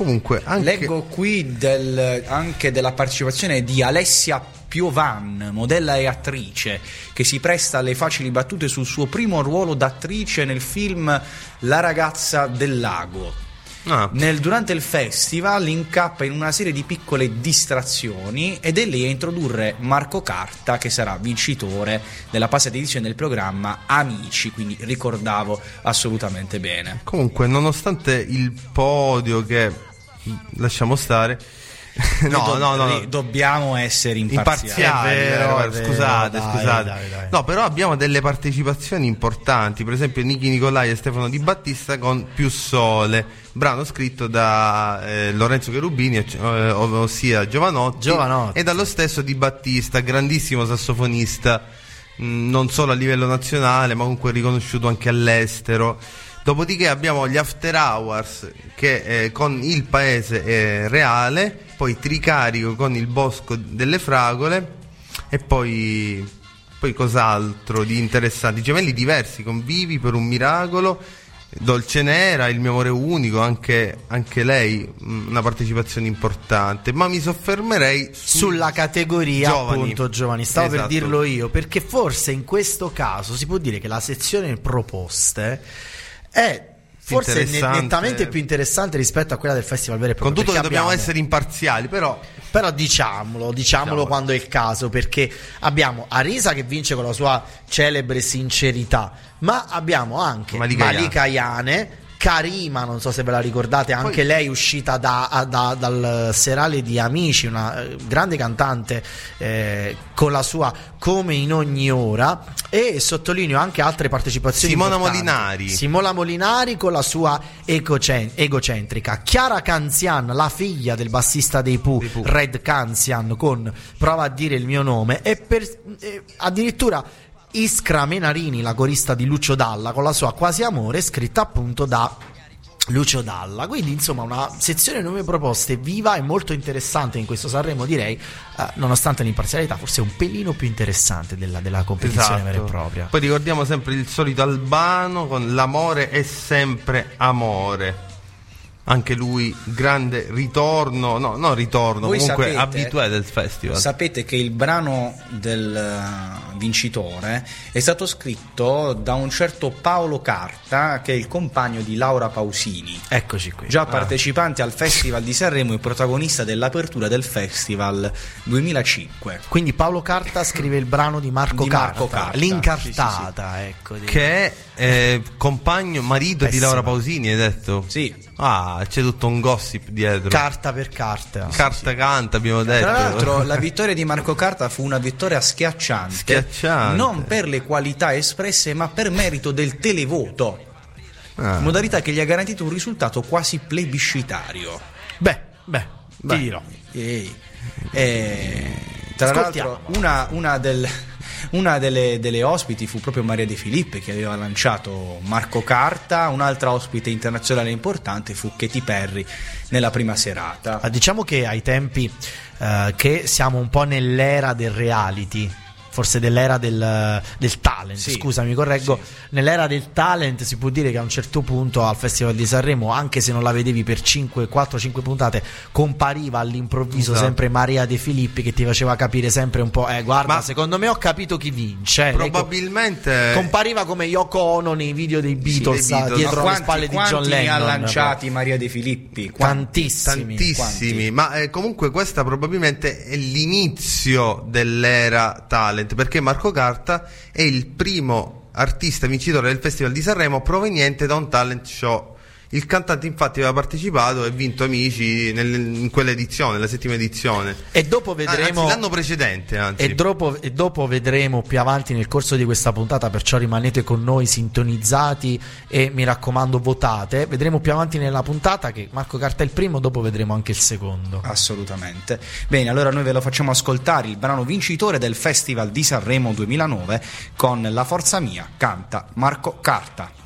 Comunque leggo qui anche della partecipazione di Alessia Piovan, modella e attrice, che si presta alle facili battute sul suo primo ruolo d'attrice nel film La ragazza del lago. Durante il festival incappa in una serie di piccole distrazioni ed è lì a introdurre Marco Carta, che sarà vincitore della passata edizione del programma Amici, quindi ricordavo assolutamente bene. Comunque, nonostante il podio, che lasciamo stare, no, dobbiamo essere imparziali. Scusate. Dai. No, però abbiamo delle partecipazioni importanti, per esempio Nichi Nicolai e Stefano Di Battista con Più Sole, brano scritto da Lorenzo Cherubini, ossia Giovanotti, e dallo stesso Di Battista, grandissimo sassofonista, non solo a livello nazionale ma comunque riconosciuto anche all'estero. Dopodiché abbiamo gli After Hours, che con Il Paese Reale, poi Tricarico con Il Bosco delle Fragole, e poi cos'altro di interessante? Gemelli Diversi con Vivi per un miracolo, Dolce Nera, Il mio amore unico, anche lei una partecipazione importante, ma mi soffermerei sulla categoria giovani. Appunto giovani, stavo esatto. Per dirlo io, perché forse in questo caso si può dire che la sezione proposte è forse nettamente più interessante rispetto a quella del festival vero e proprio. Con tutto che dobbiamo essere imparziali, però diciamolo quando è il caso, perché abbiamo Arisa che vince con la sua celebre sincerità, ma abbiamo anche Malika Ayane, Karima, non so se ve la ricordate, anche lei uscita dal serale di Amici, una grande cantante con la sua Come in ogni ora, e sottolineo anche altre partecipazioni importanti. Simona Molinari con la sua egocentrica, Chiara Canzian, la figlia del bassista dei Pooh, Red Canzian, con Prova a dire il mio nome, e addirittura Iskra Menarini, la corista di Lucio Dalla, con la sua Quasi amore, scritta appunto da Lucio Dalla. Quindi insomma una sezione nuove proposte viva e molto interessante in questo Sanremo, direi, nonostante l'imparzialità forse un pelino più interessante della competizione vera e propria. Poi ricordiamo sempre il solito Albano con L'amore è sempre amore, anche lui grande ritorno, Voi comunque sapete, abitué del festival. Sapete che il brano del vincitore è stato scritto da un certo Paolo Carta, che è il compagno di Laura Pausini. Eccoci qui. Già partecipante al Festival di Sanremo e protagonista dell'apertura del Festival 2005. Quindi Paolo Carta scrive il brano di Marco Carta. L'incartata, sì. Ecco, che è compagno, marito di Laura Pausini, hai detto? Sì. C'è tutto un gossip dietro. Carta per carta. Carta canta, abbiamo detto. Tra l'altro la vittoria di Marco Carta fu una vittoria schiacciante. Non per le qualità espresse, ma per merito del televoto. Modalità che gli ha garantito un risultato quasi plebiscitario. Beh, ti dirò. Tra l'altro una delle ospiti fu proprio Maria De Filippi, che aveva lanciato Marco Carta. Un'altra ospite internazionale importante fu Katy Perry nella prima serata. Diciamo che ai tempi che siamo un po' nell'era del reality, forse dell'era del talent, scusami, mi correggo, nell'era del talent si può dire che a un certo punto al Festival di Sanremo, anche se non la vedevi per 4-5 puntate, compariva all'improvviso sempre Maria De Filippi, che ti faceva capire sempre un po', guarda, ma secondo me ho capito chi vince. Probabilmente compariva come Yoko Ono nei video dei Beatles, dietro le spalle di John Lennon. Quanti ne ha lanciati Maria De Filippi? Tantissimi. Ma comunque questa probabilmente è l'inizio dell'era talent, perché Marco Carta è il primo artista vincitore del Festival di Sanremo proveniente da un talent show. Il cantante infatti aveva partecipato e vinto Amici in quell'edizione, la settima edizione. E dopo vedremo l'anno precedente, E dopo vedremo più avanti nel corso di questa puntata, perciò rimanete con noi sintonizzati e mi raccomando votate. Vedremo più avanti nella puntata che Marco Carta è il primo, dopo vedremo anche il secondo. Assolutamente. Bene, allora noi ve lo facciamo ascoltare, il brano vincitore del Festival di Sanremo 2009 con La forza mia, canta Marco Carta.